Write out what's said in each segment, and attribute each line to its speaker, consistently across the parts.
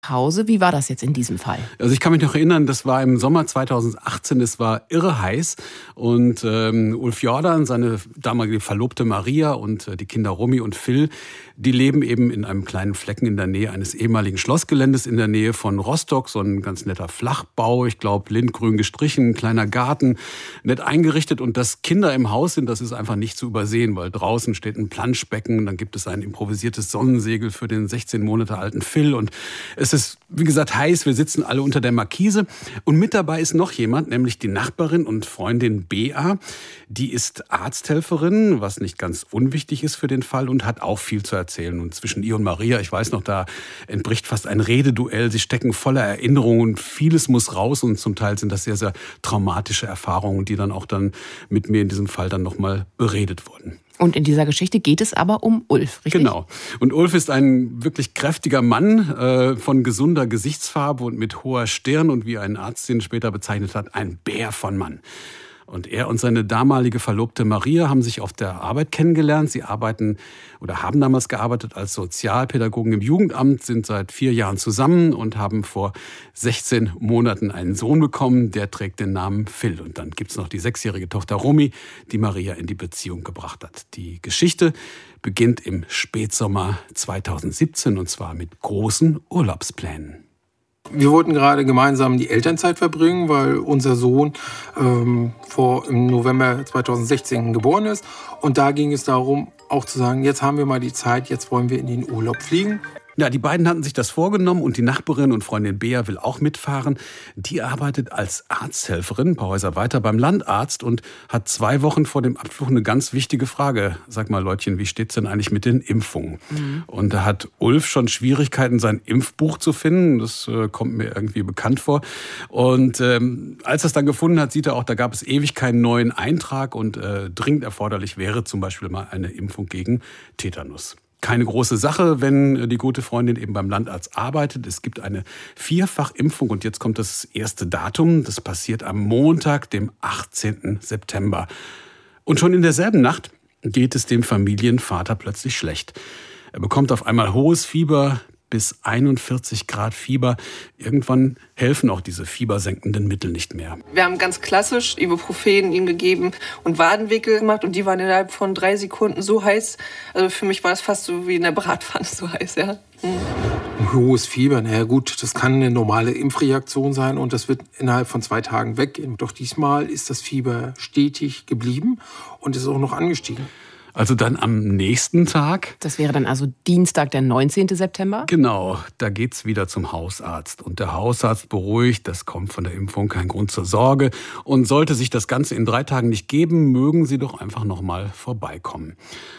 Speaker 1: Hause. Wie war das jetzt in diesem Fall?
Speaker 2: Also ich kann mich noch erinnern, das war im Sommer 2018, es war irre heiß und Ulf Jordan, seine damalige Verlobte Maria und die Kinder Romy und Phil, die leben eben in einem kleinen Flecken in der Nähe eines ehemaligen Schlossgeländes in der Nähe von Rostock, so ein ganz netter Flachbau, ich glaube lindgrün gestrichen, ein kleiner Garten, nett eingerichtet und dass Kinder im Haus sind, das ist einfach nicht zu übersehen, weil draußen steht ein Planschbecken, dann gibt es ein improvisiertes Sonnensegel für den 16 Monate alten Phil und es ist, wie gesagt, heiß. Wir sitzen alle unter der Markise. Und mit dabei ist noch jemand, nämlich die Nachbarin und Freundin Bea. Die ist Arzthelferin, was nicht ganz unwichtig ist für den Fall und hat auch viel zu erzählen. Und zwischen ihr und Maria, ich weiß noch, da entbricht fast ein Rededuell. Sie stecken voller Erinnerungen und vieles muss raus. Und zum Teil sind das sehr, sehr traumatische Erfahrungen, die dann auch dann mit mir in diesem Fall dann nochmal beredet wurden.
Speaker 1: Und in dieser Geschichte geht es aber um Ulf, richtig?
Speaker 2: Genau. Und Ulf ist ein wirklich kräftiger Mann von gesunder Gesichtsfarbe und mit hoher Stirn und wie ein Arzt ihn später bezeichnet hat, ein Bär von Mann. Und er und seine damalige Verlobte Maria haben sich auf der Arbeit kennengelernt. Sie arbeiten oder haben damals gearbeitet als Sozialpädagogen im Jugendamt, sind seit 4 Jahren zusammen und haben vor 16 Monaten einen Sohn bekommen. Der trägt den Namen Phil. Und dann gibt's noch die 6-jährige Tochter Romy, die Maria in die Beziehung gebracht hat. Die Geschichte beginnt im Spätsommer 2017 und zwar mit großen Urlaubsplänen.
Speaker 3: Wir wollten gerade gemeinsam die Elternzeit verbringen, weil unser Sohn im November 2016 geboren ist. Und da ging es darum, auch zu sagen, jetzt haben wir mal die Zeit, jetzt wollen wir in den Urlaub fliegen.
Speaker 2: Ja, die beiden hatten sich das vorgenommen und die Nachbarin und Freundin Bea will auch mitfahren. Die arbeitet als Arzthelferin, ein paar Häuser weiter, beim Landarzt und hat 2 Wochen vor dem Abflug eine ganz wichtige Frage. Sag mal, Leutchen, wie steht's denn eigentlich mit den Impfungen? Und da hat Ulf schon Schwierigkeiten, sein Impfbuch zu finden. Das kommt mir irgendwie bekannt vor. Und als er es dann gefunden hat, sieht er auch, da gab es ewig keinen neuen Eintrag und dringend erforderlich wäre zum Beispiel mal eine Impfung gegen Tetanus. Keine große Sache, wenn die gute Freundin eben beim Landarzt arbeitet. Es gibt eine 4-fach-Impfung und jetzt kommt das erste Datum. Das passiert am Montag, dem 18. September. Und schon in derselben Nacht geht es dem Familienvater plötzlich schlecht. Er bekommt auf einmal hohes Fieber, bis 41 Grad Fieber. Irgendwann helfen auch diese fiebersenkenden Mittel nicht mehr.
Speaker 4: Wir haben ganz klassisch Ibuprofen ihm gegeben und Wadenwickel gemacht und die waren innerhalb von 3 Sekunden so heiß. Also für mich war es fast so wie in der Bratpfanne so heiß, ja.
Speaker 3: Ein hohes Fieber, naja gut, das kann eine normale Impfreaktion sein und das wird innerhalb von 2 Tagen weggehen. Doch diesmal ist das Fieber stetig geblieben und ist auch noch angestiegen.
Speaker 2: Also dann am nächsten Tag.
Speaker 1: Das wäre dann also Dienstag, der 19. September?
Speaker 2: Genau, da geht's wieder zum Hausarzt. Und der Hausarzt beruhigt, das kommt von der Impfung, kein Grund zur Sorge. Und sollte sich das Ganze in 3 Tagen nicht geben, mögen Sie doch einfach noch mal vorbeikommen.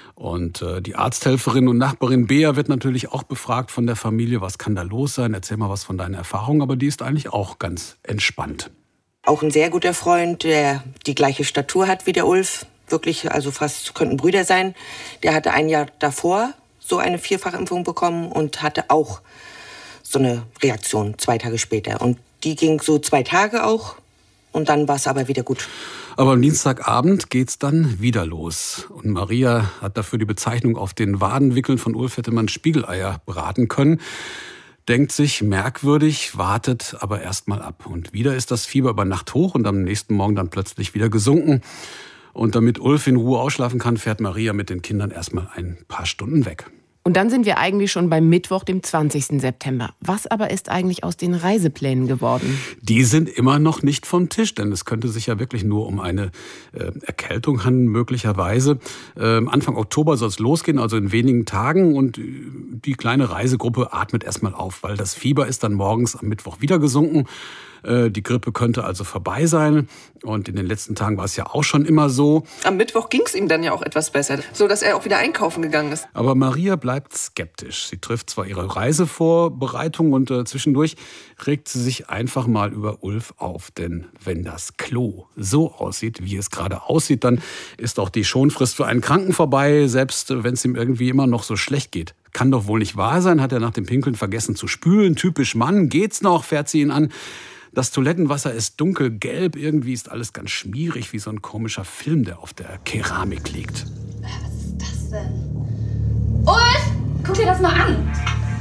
Speaker 2: Und die Arzthelferin und Nachbarin Bea wird natürlich auch befragt von der Familie, was kann da los sein? Erzähl mal was von deinen Erfahrungen, aber die ist eigentlich auch ganz entspannt.
Speaker 5: Auch ein sehr guter Freund, der die gleiche Statur hat wie der Ulf. Wirklich, also fast könnten Brüder sein. Der hatte ein Jahr davor so eine 4-fach-Impfung bekommen und hatte auch so eine Reaktion 2 Tage später. Und die ging so 2 Tage auch und dann war es aber wieder gut.
Speaker 2: Aber am Dienstagabend geht's dann wieder los. Und Maria hat dafür die Bezeichnung auf den Wadenwickeln von Ulf hätte man Spiegeleier braten können. Denkt sich, merkwürdig, wartet aber erst mal ab. Und wieder ist das Fieber über Nacht hoch und am nächsten Morgen dann plötzlich wieder gesunken. Und damit Ulf in Ruhe ausschlafen kann, fährt Maria mit den Kindern erstmal ein paar Stunden weg.
Speaker 1: Und dann sind wir eigentlich schon beim Mittwoch, dem 20. September. Was aber ist eigentlich aus den Reiseplänen geworden?
Speaker 2: Die sind immer noch nicht vom Tisch, denn es könnte sich ja wirklich nur um eine Erkältung handeln, möglicherweise. Anfang Oktober soll es losgehen, also in wenigen Tagen. Und die kleine Reisegruppe atmet erstmal auf, weil das Fieber ist dann morgens am Mittwoch wieder gesunken. Die Grippe könnte also vorbei sein. Und in den letzten Tagen war es ja auch schon immer so.
Speaker 4: Am Mittwoch ging es ihm dann ja auch etwas besser, so dass er auch wieder einkaufen gegangen ist.
Speaker 2: Aber Maria bleibt skeptisch. Sie trifft zwar ihre Reisevorbereitung und zwischendurch regt sie sich einfach mal über Ulf auf. Denn wenn das Klo so aussieht, wie es gerade aussieht, dann ist auch die Schonfrist für einen Kranken vorbei, selbst wenn es ihm irgendwie immer noch so schlecht geht. Kann doch wohl nicht wahr sein, hat er nach dem Pinkeln vergessen zu spülen. Typisch Mann, geht's noch, fährt sie ihn an. Das Toilettenwasser ist dunkelgelb, irgendwie ist alles ganz schmierig, wie so ein komischer Film, der auf der Keramik liegt.
Speaker 6: Was ist das denn? Ulf, guck dir das mal an.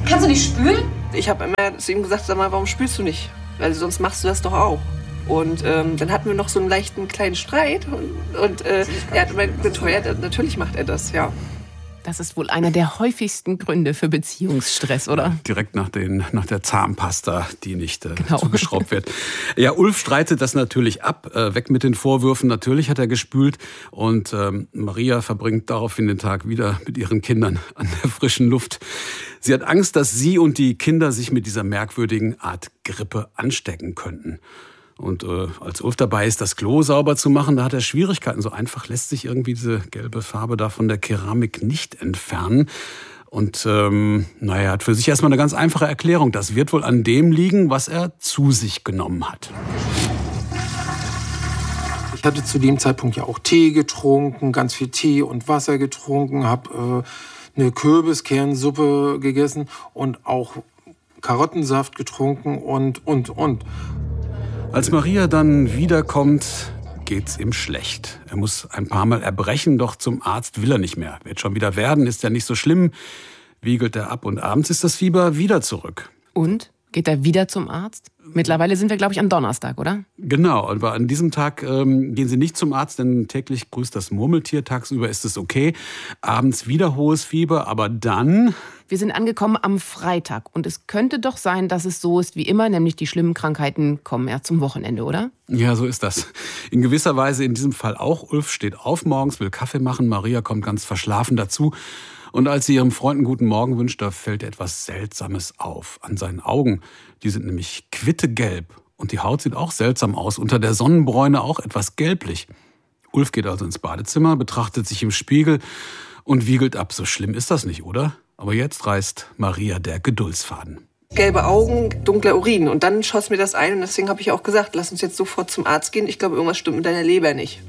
Speaker 6: Kannst du nicht spülen?
Speaker 4: Ich habe immer zu ihm gesagt, sag mal, warum spülst du nicht? Weil sonst machst du das doch auch. Und dann hatten wir noch so einen leichten kleinen Streit. Und er hat immer beteuert, natürlich macht er das, ja.
Speaker 1: Das ist wohl einer der häufigsten Gründe für Beziehungsstress, oder?
Speaker 2: Direkt nach der Zahnpasta, die nicht zugeschraubt wird. Ja, Ulf streitet das natürlich ab. Weg mit den Vorwürfen. Natürlich hat er gespült. Und Maria verbringt daraufhin den Tag wieder mit ihren Kindern an der frischen Luft. Sie hat Angst, dass sie und die Kinder sich mit dieser merkwürdigen Art Grippe anstecken könnten. Und als Ulf dabei ist, das Klo sauber zu machen, da hat er Schwierigkeiten. So einfach lässt sich irgendwie diese gelbe Farbe da von der Keramik nicht entfernen. Und er hat für sich erstmal eine ganz einfache Erklärung. Das wird wohl an dem liegen, was er zu sich genommen hat.
Speaker 3: Ich hatte zu dem Zeitpunkt ja auch Tee getrunken, ganz viel Tee und Wasser getrunken, habe eine Kürbiskernsuppe gegessen und auch Karottensaft getrunken und.
Speaker 2: Als Maria dann wiederkommt, geht's ihm schlecht. Er muss ein paar Mal erbrechen, doch zum Arzt will er nicht mehr. Wird schon wieder werden, ist ja nicht so schlimm. Wiegelt er ab und abends ist das Fieber wieder zurück.
Speaker 1: Und? Geht er wieder zum Arzt? Mittlerweile sind wir, glaube ich, am Donnerstag, oder?
Speaker 2: Genau, aber an diesem Tag gehen Sie nicht zum Arzt, denn täglich grüßt das Murmeltier. Tagsüber ist es okay. Abends wieder hohes Fieber, aber dann...
Speaker 1: Wir sind angekommen am Freitag und es könnte doch sein, dass es so ist wie immer, nämlich die schlimmen Krankheiten kommen erst zum Wochenende, oder?
Speaker 2: Ja, so ist das. In gewisser Weise in diesem Fall auch. Ulf steht auf morgens, will Kaffee machen, Maria kommt ganz verschlafen dazu. Und als sie ihrem Freund einen guten Morgen wünscht, da fällt etwas Seltsames auf an seinen Augen. Die sind nämlich quittegelb und die Haut sieht auch seltsam aus, unter der Sonnenbräune auch etwas gelblich. Ulf geht also ins Badezimmer, betrachtet sich im Spiegel und wiegelt ab. So schlimm ist das nicht, oder? Aber jetzt reißt Maria der Geduldsfaden.
Speaker 4: Gelbe Augen, dunkler Urin. Und dann schoss mir das ein und deswegen habe ich auch gesagt, lass uns jetzt sofort zum Arzt gehen. Ich glaube, irgendwas stimmt mit deiner Leber nicht.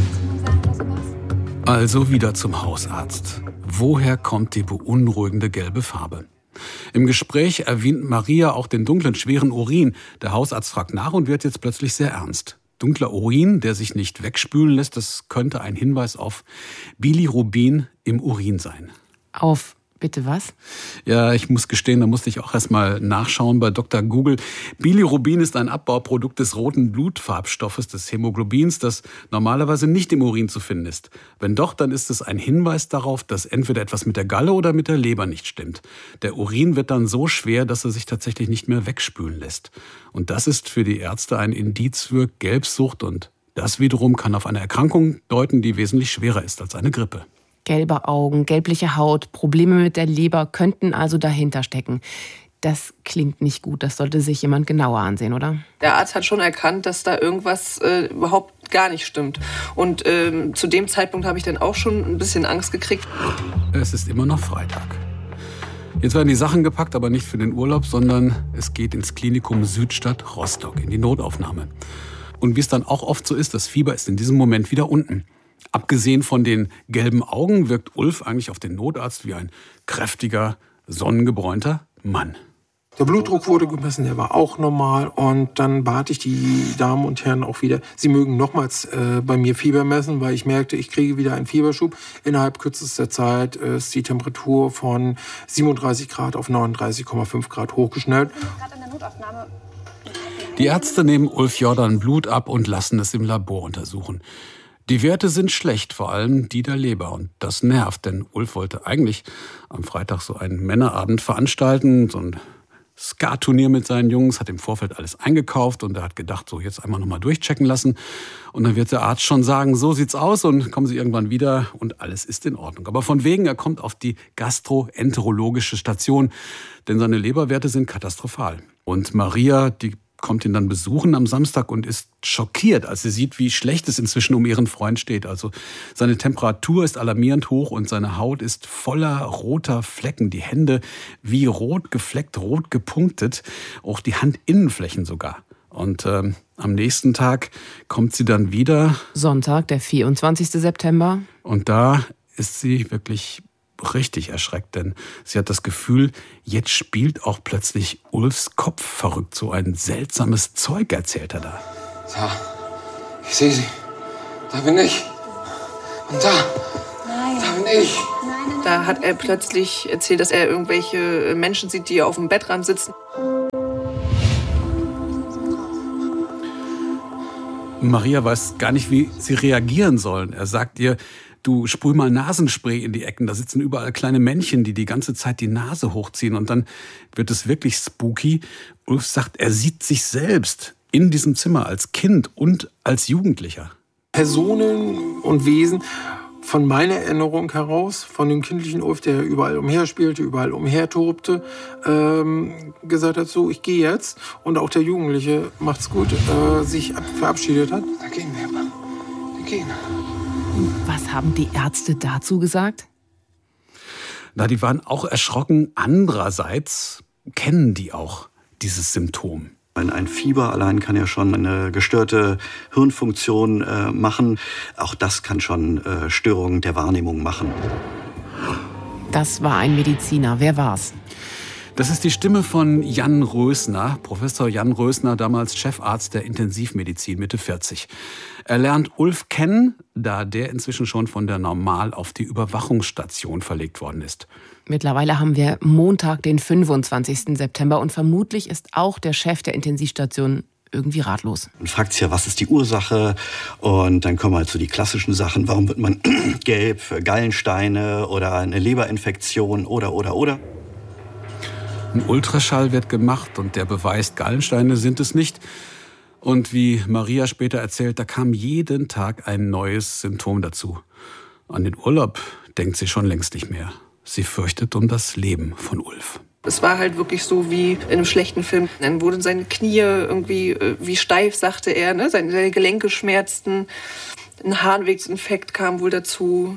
Speaker 2: Also wieder zum Hausarzt. Woher kommt die beunruhigende gelbe Farbe? Im Gespräch erwähnt Maria auch den dunklen, schweren Urin. Der Hausarzt fragt nach und wird jetzt plötzlich sehr ernst. Dunkler Urin, der sich nicht wegspülen lässt, das könnte ein Hinweis auf Bilirubin im Urin sein.
Speaker 1: Auf bitte was?
Speaker 2: Ja, ich muss gestehen, da musste ich auch erst mal nachschauen bei Dr. Google. Bilirubin ist ein Abbauprodukt des roten Blutfarbstoffes, des Hämoglobins, das normalerweise nicht im Urin zu finden ist. Wenn doch, dann ist es ein Hinweis darauf, dass entweder etwas mit der Galle oder mit der Leber nicht stimmt. Der Urin wird dann so schwer, dass er sich tatsächlich nicht mehr wegspülen lässt. Und das ist für die Ärzte ein Indiz für Gelbsucht und das wiederum kann auf eine Erkrankung deuten, die wesentlich schwerer ist als eine Grippe.
Speaker 1: Gelbe Augen, gelbliche Haut, Probleme mit der Leber könnten also dahinter stecken. Das klingt nicht gut. Das sollte sich jemand genauer ansehen, oder?
Speaker 4: Der Arzt hat schon erkannt, dass da irgendwas überhaupt gar nicht stimmt. Und zu dem Zeitpunkt habe ich dann auch schon ein bisschen Angst gekriegt.
Speaker 2: Es ist immer noch Freitag. Jetzt werden die Sachen gepackt, aber nicht für den Urlaub, sondern es geht ins Klinikum Südstadt Rostock, in die Notaufnahme. Und wie es dann auch oft so ist, das Fieber ist in diesem Moment wieder unten. Abgesehen von den gelben Augen wirkt Ulf eigentlich auf den Notarzt wie ein kräftiger, sonnengebräunter Mann.
Speaker 3: Der Blutdruck wurde gemessen, der war auch normal. Und dann bat ich die Damen und Herren auch wieder, sie mögen nochmals bei mir Fieber messen, weil ich merkte, ich kriege wieder einen Fieberschub. Innerhalb kürzester Zeit ist die Temperatur von 37 Grad auf 39,5 Grad hochgeschnellt.
Speaker 2: Die Ärzte nehmen Ulf Jordan Blut ab und lassen es im Labor untersuchen. Die Werte sind schlecht, vor allem die der Leber. Und das nervt, denn Ulf wollte eigentlich am Freitag so einen Männerabend veranstalten, so ein Skat-Turnier mit seinen Jungs, hat im Vorfeld alles eingekauft und er hat gedacht, so jetzt einmal nochmal durchchecken lassen. Und dann wird der Arzt schon sagen, so sieht's aus und kommen Sie irgendwann wieder und alles ist in Ordnung. Aber von wegen, er kommt auf die gastroenterologische Station, denn seine Leberwerte sind katastrophal. Und Maria, die kommt ihn dann besuchen am Samstag und ist schockiert, als sie sieht, wie schlecht es inzwischen um ihren Freund steht. Also seine Temperatur ist alarmierend hoch und seine Haut ist voller roter Flecken. Die Hände wie rot gefleckt, rot gepunktet, auch die Handinnenflächen sogar. Und am nächsten Tag kommt sie dann wieder.
Speaker 1: Sonntag, der 24. September.
Speaker 2: Und da ist sie wirklich richtig erschreckt, denn sie hat das Gefühl, jetzt spielt auch plötzlich Ulfs Kopf verrückt. So ein seltsames Zeug erzählt er da.
Speaker 3: Da, ich sehe sie. Da bin ich. Und da.
Speaker 6: Nein.
Speaker 3: Da bin ich.
Speaker 6: Nein.
Speaker 4: Da hat er plötzlich erzählt, dass er irgendwelche Menschen sieht, die auf dem Bettrand sitzen.
Speaker 2: Maria weiß gar nicht, wie sie reagieren sollen. Er sagt ihr, du sprüh mal Nasenspray in die Ecken. Da sitzen überall kleine Männchen, die ganze Zeit die Nase hochziehen. Und dann wird es wirklich spooky. Ulf sagt, er sieht sich selbst in diesem Zimmer als Kind und als Jugendlicher.
Speaker 3: Personen und Wesen von meiner Erinnerung heraus, von dem kindlichen Ulf, der überall umherspielte, überall umhertobte, gesagt hat, so, ich gehe jetzt. Und auch der Jugendliche, macht's gut, sich verabschiedet hat.
Speaker 6: Da gehen wir, Mann. Wir gehen.
Speaker 1: Und was haben die Ärzte dazu gesagt?
Speaker 2: Na, die waren auch erschrocken. Andererseits kennen die auch dieses Symptom.
Speaker 7: Ein Fieber allein kann ja schon eine gestörte Hirnfunktion machen. Auch das kann schon Störungen der Wahrnehmung machen.
Speaker 1: Das war ein Mediziner. Wer war's?
Speaker 2: Das ist die Stimme von Jan Rösner, Professor Jan Rösner, damals Chefarzt der Intensivmedizin, Mitte 40. Er lernt Ulf kennen, da der inzwischen schon von der Normal auf die Überwachungsstation verlegt worden ist.
Speaker 1: Mittlerweile haben wir Montag, den 25. September und vermutlich ist auch der Chef der Intensivstation irgendwie ratlos.
Speaker 7: Man fragt sich ja, was ist die Ursache? Und dann kommen halt so die klassischen Sachen. Warum wird man gelb? Gallensteine oder eine Leberinfektion oder.
Speaker 2: Ein Ultraschall wird gemacht und der beweist, Gallensteine sind es nicht. Und wie Maria später erzählt, da kam jeden Tag ein neues Symptom dazu. An den Urlaub denkt sie schon längst nicht mehr. Sie fürchtet um das Leben von Ulf.
Speaker 4: Es war halt wirklich so wie in einem schlechten Film. Dann wurden seine Knie irgendwie wie steif, sagte er. Ne? Seine Gelenke schmerzten. Ein Harnwegsinfekt kam wohl dazu.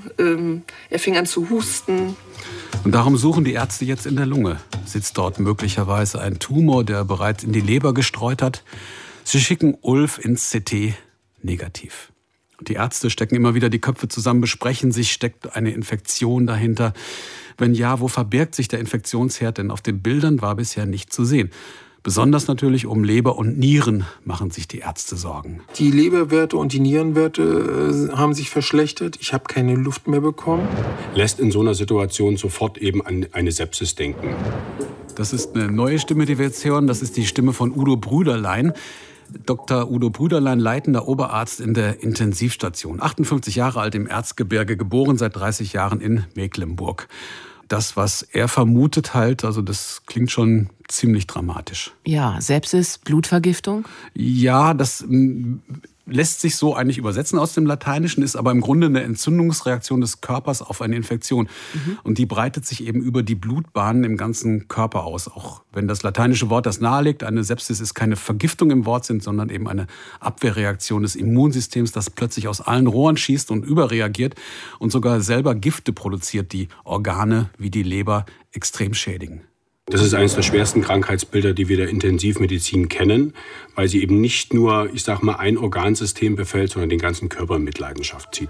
Speaker 4: Er fing an zu husten.
Speaker 2: Und darum suchen die Ärzte jetzt in der Lunge. Sitzt dort möglicherweise ein Tumor, der bereits in die Leber gestreut hat. Sie schicken Ulf ins CT negativ. Die Ärzte stecken immer wieder die Köpfe zusammen, besprechen sich, steckt eine Infektion dahinter. Wenn ja, wo verbirgt sich der Infektionsherd? Denn auf den Bildern war bisher nicht zu sehen. Besonders natürlich um Leber und Nieren machen sich die Ärzte Sorgen.
Speaker 3: Die Leberwerte und die Nierenwerte haben sich verschlechtert. Ich habe keine Luft mehr bekommen.
Speaker 8: Lässt in so einer Situation sofort eben an eine Sepsis denken.
Speaker 2: Das ist eine neue Stimme, die wir jetzt hören. Das ist die Stimme von Udo Brüderlein. Dr. Udo Brüderlein, leitender Oberarzt in der Intensivstation. 58 Jahre alt im Erzgebirge, geboren seit 30 Jahren in Mecklenburg. Das, was er vermutet halt, also das klingt schon ziemlich dramatisch.
Speaker 1: Ja, Sepsis, Blutvergiftung?
Speaker 2: Ja, das lässt sich so eigentlich übersetzen aus dem Lateinischen, ist aber im Grunde eine Entzündungsreaktion des Körpers auf eine Infektion. Und die breitet sich eben über die Blutbahnen im ganzen Körper aus. Auch wenn das lateinische Wort das nahelegt, eine Sepsis ist keine Vergiftung im Wortsinn, sondern eben eine Abwehrreaktion des Immunsystems, das plötzlich aus allen Rohren schießt und überreagiert und sogar selber Gifte produziert, die Organe wie die Leber extrem schädigen.
Speaker 8: Das ist eines der schwersten Krankheitsbilder, die wir der Intensivmedizin kennen, weil sie eben nicht nur, ich sag mal, ein Organsystem befällt, sondern den ganzen Körper in Mitleidenschaft zieht.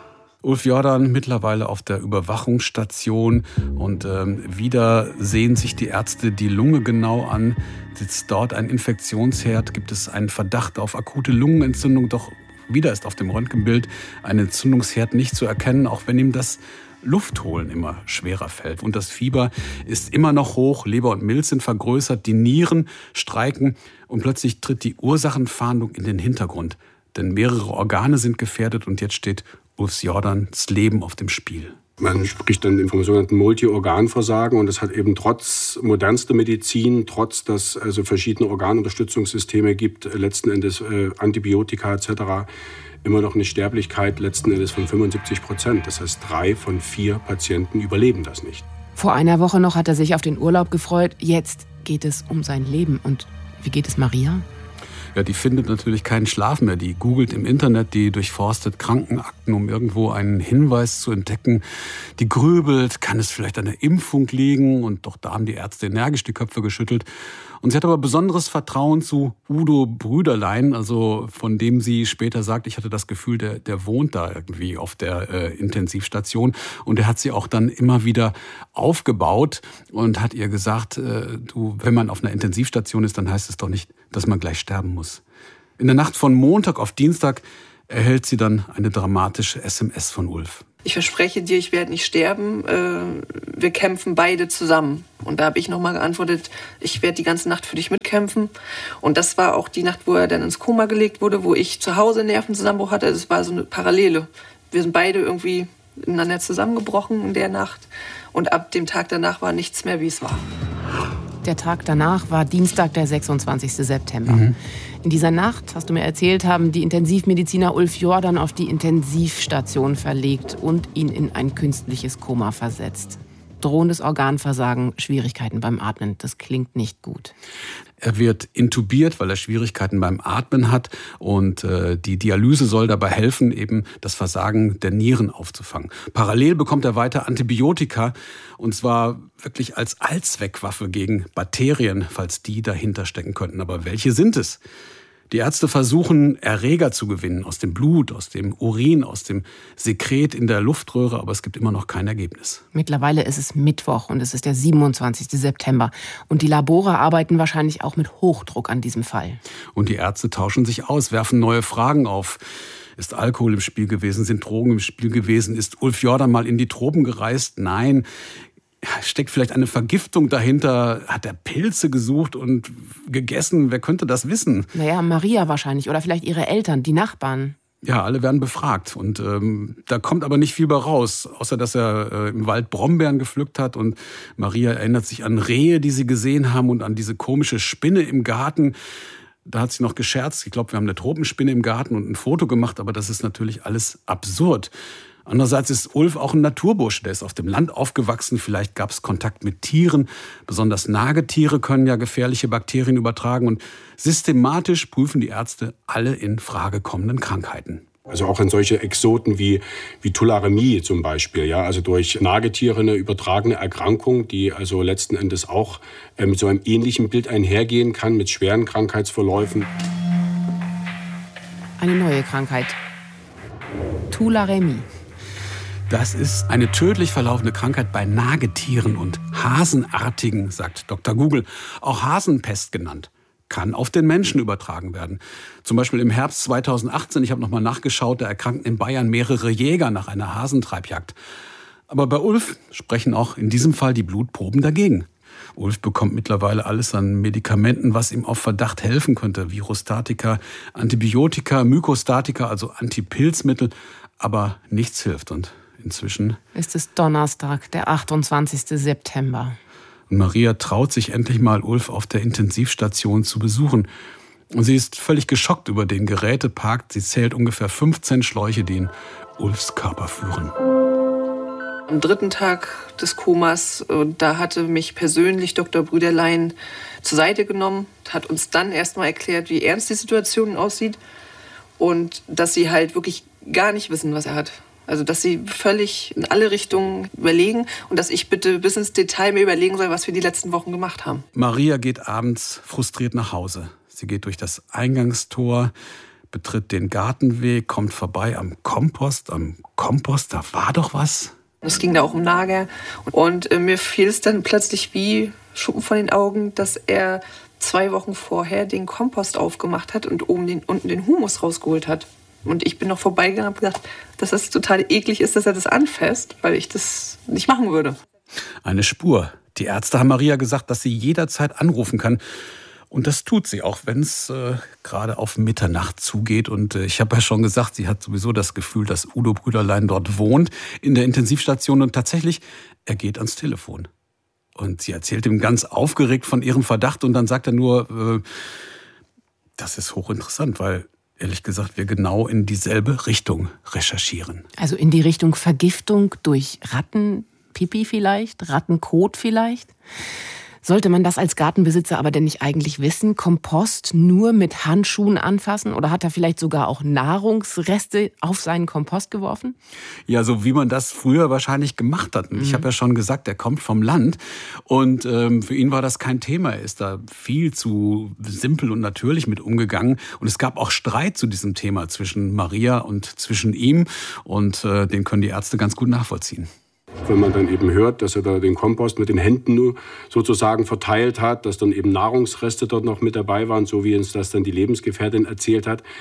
Speaker 2: Ulf Jordan mittlerweile auf der Überwachungsstation und wieder sehen sich die Ärzte die Lunge genau an. Sitzt dort ein Infektionsherd, gibt es einen Verdacht auf akute Lungenentzündung, doch wieder ist auf dem Röntgenbild ein Entzündungsherd nicht zu erkennen, auch wenn ihm das Luftholen immer schwerer fällt. Und das Fieber ist immer noch hoch, Leber und Milz sind vergrößert, die Nieren streiken und plötzlich tritt die Ursachenfahndung in den Hintergrund. Denn mehrere Organe sind gefährdet und jetzt steht Ulf Jordans Leben auf dem Spiel.
Speaker 8: Man spricht dann vom sogenannten Multi-Organ-Versagen und das hat eben trotz modernster Medizin, trotz dass also verschiedene Organunterstützungssysteme gibt, letzten Endes Antibiotika etc., immer noch eine Sterblichkeit letzten Endes von 75%. Das heißt, 3 von 4 Patienten überleben das nicht.
Speaker 1: Vor einer Woche noch hat er sich auf den Urlaub gefreut. Jetzt geht es um sein Leben. Und wie geht es Maria?
Speaker 2: Ja, die findet natürlich keinen Schlaf mehr. Die googelt im Internet, die durchforstet Krankenakten, um irgendwo einen Hinweis zu entdecken. Die grübelt, kann es vielleicht an der Impfung liegen? Und doch da haben die Ärzte energisch die Köpfe geschüttelt. Und sie hat aber besonderes Vertrauen zu Udo Brüderlein, also von dem sie später sagt, ich hatte das Gefühl, der wohnt da irgendwie auf der Intensivstation. Und er hat sie auch dann immer wieder aufgebaut und hat ihr gesagt, wenn man auf einer Intensivstation ist, dann heißt es doch nicht, dass man gleich sterben muss. In der Nacht von Montag auf Dienstag erhält sie dann eine dramatische SMS von Ulf.
Speaker 4: ich verspreche dir, ich werde nicht sterben, wir kämpfen beide zusammen. Und da habe ich nochmal geantwortet, ich werde die ganze Nacht für dich mitkämpfen. Und das war auch die Nacht, wo er dann ins Koma gelegt wurde, wo ich zu Hause einen Nervenzusammenbruch hatte. Das war so eine Parallele. Wir sind beide irgendwie ineinander zusammengebrochen in der Nacht. Und ab dem Tag danach war nichts mehr, wie es war.
Speaker 1: Der Tag danach war Dienstag, der 26. September. In dieser Nacht, hast du mir erzählt, haben die Intensivmediziner Ulf Jordan auf die Intensivstation verlegt und ihn in ein künstliches Koma versetzt. Drohendes Organversagen, Schwierigkeiten beim Atmen. Das klingt nicht gut.
Speaker 2: Er wird intubiert, weil er Schwierigkeiten beim Atmen hat. Und die Dialyse soll dabei helfen, eben das Versagen der Nieren aufzufangen. Parallel bekommt er weiter Antibiotika. Und zwar wirklich als Allzweckwaffe gegen Bakterien, falls die dahinter stecken könnten. Aber welche sind es? Die Ärzte versuchen, Erreger zu gewinnen aus dem Blut, aus dem Urin, aus dem Sekret in der Luftröhre, aber es gibt immer noch kein Ergebnis.
Speaker 1: Mittlerweile ist es Mittwoch und es ist der 27. September. Und die Labore arbeiten wahrscheinlich auch mit Hochdruck an diesem Fall.
Speaker 2: Und die Ärzte tauschen sich aus, werfen neue Fragen auf. Ist Alkohol im Spiel gewesen? Sind Drogen im Spiel gewesen? Ist Ulf Jordan mal in die Tropen gereist? Nein. Steckt vielleicht eine Vergiftung dahinter? Hat er Pilze gesucht und gegessen? Wer könnte das wissen?
Speaker 1: Naja, Maria wahrscheinlich oder vielleicht ihre Eltern, die Nachbarn.
Speaker 2: Ja, alle werden befragt und da kommt aber nicht viel bei raus, außer dass er im Wald Brombeeren gepflückt hat und Maria erinnert sich an Rehe, die sie gesehen haben und an diese komische Spinne im Garten. Da hat sie noch gescherzt, ich glaube, wir haben eine Tropenspinne im Garten und ein Foto gemacht, aber das ist natürlich alles absurd. Andererseits ist Ulf auch ein Naturbursche, der ist auf dem Land aufgewachsen. Vielleicht gab es Kontakt mit Tieren. Besonders Nagetiere können ja gefährliche Bakterien übertragen. Und systematisch prüfen die Ärzte alle in Frage kommenden Krankheiten.
Speaker 8: Also auch in solche Exoten wie Tularemie zum Beispiel, ja, also durch Nagetiere eine übertragene Erkrankung, die also letzten Endes auch mit so einem ähnlichen Bild einhergehen kann, mit schweren Krankheitsverläufen.
Speaker 1: Eine neue Krankheit. Tularemie.
Speaker 2: Das ist eine tödlich verlaufende Krankheit bei Nagetieren und Hasenartigen, sagt Dr. Google. Auch Hasenpest genannt. Kann auf den Menschen übertragen werden. Zum Beispiel im Herbst 2018, ich habe nochmal nachgeschaut, da erkrankten in Bayern mehrere Jäger nach einer Hasentreibjagd. Aber bei Ulf sprechen auch in diesem Fall die Blutproben dagegen. Ulf bekommt mittlerweile alles an Medikamenten, was ihm auf Verdacht helfen könnte. Virostatika, Antibiotika, Mykostatika, also Antipilzmittel. Aber nichts hilft. Und inzwischen
Speaker 1: ist es Donnerstag, der 28. September.
Speaker 2: Und Maria traut sich endlich mal, Ulf auf der Intensivstation zu besuchen. Und sie ist völlig geschockt über den Gerätepark. Sie zählt ungefähr 15 Schläuche, die in Ulfs Körper führen.
Speaker 4: Am 3. Tag des Komas, da hatte mich persönlich Dr. Brüderlein zur Seite genommen, hat uns dann erstmal erklärt, wie ernst die Situation aussieht und dass sie halt wirklich gar nicht wissen, was er hat. Also, dass sie völlig in alle Richtungen überlegen und dass ich bitte bis ins Detail mir überlegen soll, was wir die letzten Wochen gemacht haben.
Speaker 2: Maria geht abends frustriert nach Hause. Sie geht durch das Eingangstor, betritt den Gartenweg, kommt vorbei am Kompost. Am Kompost, da war doch was.
Speaker 4: Es ging da auch um Nager. Und mir fiel es dann plötzlich wie Schuppen von den Augen, dass er 2 Wochen vorher den Kompost aufgemacht hat und unten den Humus rausgeholt hat. Und ich bin noch vorbeigegangen und habe gedacht, dass das total eklig ist, dass er das anfasst, weil ich das nicht machen würde.
Speaker 2: Eine Spur. Die Ärzte haben Maria gesagt, dass sie jederzeit anrufen kann. Und das tut sie, auch wenn es gerade auf Mitternacht zugeht. Und ich habe ja schon gesagt, sie hat sowieso das Gefühl, dass Udo Brüderlein dort wohnt, in der Intensivstation. Und tatsächlich, er geht ans Telefon. Und sie erzählt ihm ganz aufgeregt von ihrem Verdacht. Und dann sagt er nur, das ist hochinteressant, weil ehrlich gesagt, wir genau in dieselbe Richtung recherchieren.
Speaker 1: Also in die Richtung Vergiftung durch Rattenpipi vielleicht, Rattenkot vielleicht? Sollte man das als Gartenbesitzer aber denn nicht eigentlich wissen? Kompost nur mit Handschuhen anfassen? Oder hat er vielleicht sogar auch Nahrungsreste auf seinen Kompost geworfen?
Speaker 2: Ja, so wie man das früher wahrscheinlich gemacht hat. Ich habe ja schon gesagt, er kommt vom Land. Und für ihn war das kein Thema. Er ist da viel zu simpel und natürlich mit umgegangen. Und es gab auch Streit zu diesem Thema zwischen Maria und zwischen ihm. Und den können die Ärzte ganz gut nachvollziehen.
Speaker 8: Wenn man dann eben hört, dass er da den Kompost mit den Händen nur sozusagen verteilt hat, dass dann eben Nahrungsreste dort noch mit dabei waren, so wie uns das dann die Lebensgefährtin erzählt hat,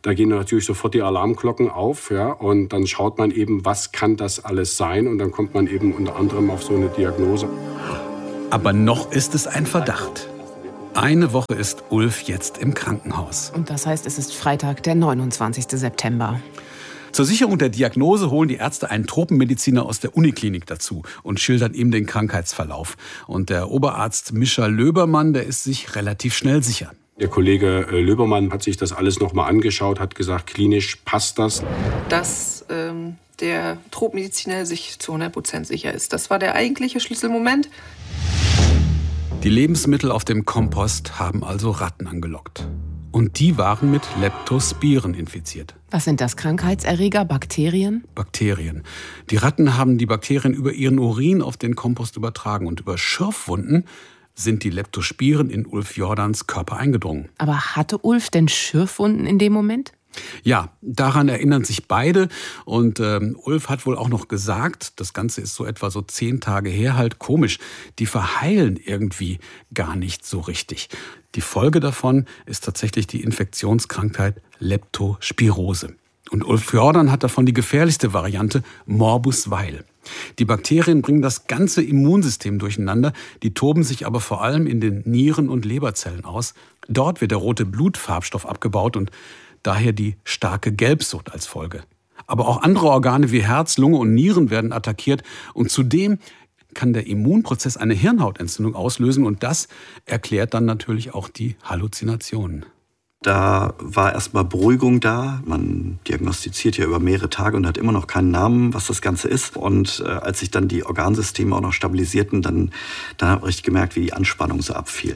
Speaker 8: Da gehen natürlich sofort die Alarmglocken auf, ja, und dann schaut man eben, was kann das alles sein, und dann kommt man eben unter anderem auf so eine Diagnose.
Speaker 2: Aber noch ist es ein Verdacht. Eine Woche ist Ulf jetzt im Krankenhaus.
Speaker 1: Und das heißt, es ist Freitag, der 29. September.
Speaker 2: Zur Sicherung der Diagnose holen die Ärzte einen Tropenmediziner aus der Uniklinik dazu und schildern ihm den Krankheitsverlauf. Und der Oberarzt Mischa Löbermann, der ist sich relativ schnell sicher.
Speaker 8: Der Kollege Löbermann hat sich das alles nochmal angeschaut, hat gesagt, klinisch passt das.
Speaker 4: Dass der Tropenmediziner sich zu 100% sicher ist. Das war der eigentliche Schlüsselmoment.
Speaker 2: Die Lebensmittel auf dem Kompost haben also Ratten angelockt. Und die waren mit Leptospiren infiziert.
Speaker 1: Was sind das? Krankheitserreger? Bakterien?
Speaker 2: Bakterien. Die Ratten haben die Bakterien über ihren Urin auf den Kompost übertragen. Und über Schürfwunden sind die Leptospiren in Ulf Jordans Körper eingedrungen.
Speaker 1: Aber hatte Ulf denn Schürfwunden in dem Moment?
Speaker 2: Ja, daran erinnern sich beide. Und Ulf hat wohl auch noch gesagt, das Ganze ist so etwa so 10 Tage her, halt komisch, die verheilen irgendwie gar nicht so richtig. Die Folge davon ist tatsächlich die Infektionskrankheit Leptospirose. Und Ulf Jordan hat davon die gefährlichste Variante, Morbus Weil. Die Bakterien bringen das ganze Immunsystem durcheinander, die toben sich aber vor allem in den Nieren- und Leberzellen aus. Dort wird der rote Blutfarbstoff abgebaut und daher die starke Gelbsucht als Folge. Aber auch andere Organe wie Herz, Lunge und Nieren werden attackiert. Und zudem kann der Immunprozess eine Hirnhautentzündung auslösen. Und das erklärt dann natürlich auch die Halluzinationen.
Speaker 7: Da war erstmal Beruhigung da. Man diagnostiziert ja über mehrere Tage und hat immer noch keinen Namen, was das Ganze ist. Und als sich dann die Organsysteme auch noch stabilisierten, dann habe ich gemerkt, wie die Anspannung so abfiel.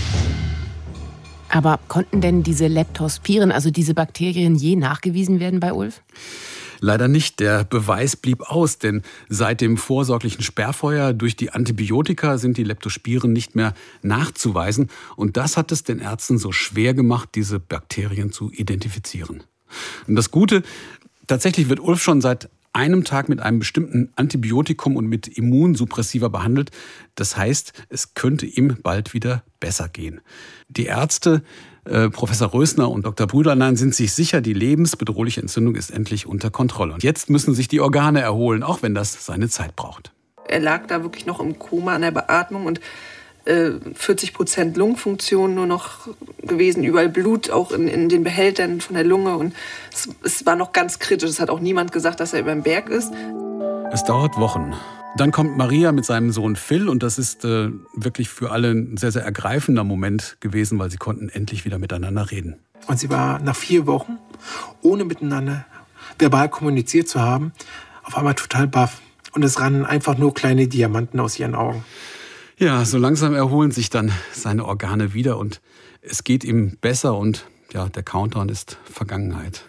Speaker 1: Aber konnten denn diese Leptospiren, also diese Bakterien, je nachgewiesen werden bei Ulf?
Speaker 2: Leider nicht. Der Beweis blieb aus, denn seit dem vorsorglichen Sperrfeuer durch die Antibiotika sind die Leptospiren nicht mehr nachzuweisen. Und das hat es den Ärzten so schwer gemacht, diese Bakterien zu identifizieren. Und das Gute, tatsächlich wird Ulf schon seit einem Tag mit einem bestimmten Antibiotikum und mit Immunsuppressiva behandelt. Das heißt, es könnte ihm bald wieder besser gehen. Die Ärzte, Professor Rösner und Dr. Brüderlein, sind sich sicher, die lebensbedrohliche Entzündung ist endlich unter Kontrolle. Und jetzt müssen sich die Organe erholen, auch wenn das seine Zeit braucht.
Speaker 4: Er lag da wirklich noch im Koma an der Beatmung und 40% Lungenfunktion nur noch gewesen, überall Blut, auch in den Behältern von der Lunge. Und es war noch ganz kritisch. Es hat auch niemand gesagt, dass er über den Berg ist.
Speaker 2: Es dauert Wochen. Dann kommt Maria mit seinem Sohn Phil und das ist wirklich für alle ein sehr, sehr ergreifender Moment gewesen, weil sie konnten endlich wieder miteinander reden.
Speaker 3: Und sie war nach 4 Wochen, ohne miteinander verbal kommuniziert zu haben, auf einmal total baff. Und es rannen einfach nur kleine Diamanten aus ihren Augen.
Speaker 2: Ja, so langsam erholen sich dann seine Organe wieder und es geht ihm besser und ja, der Countdown ist Vergangenheit.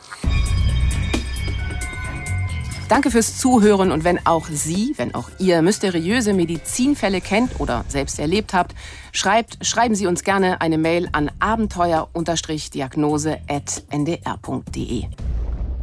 Speaker 1: Danke fürs Zuhören und wenn auch ihr mysteriöse Medizinfälle kennt oder selbst erlebt habt, schreiben Sie uns gerne eine Mail an abenteuer-diagnose@ndr.de.